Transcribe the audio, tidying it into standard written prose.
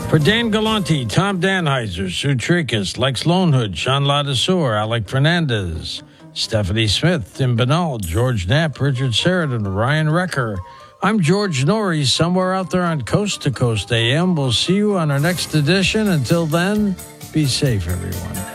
For Dan Galante, Tom Danheiser, Sue Tricus, Lex Lonehood, Sean Ladesseur, Alec Fernandez, Stephanie Smith, Tim Banal, George Knapp, Richard Sheridan, Ryan Wrecker. I'm George Norrie, somewhere out there on Coast to Coast AM. We'll see you on our next edition. Until then, be safe, everyone.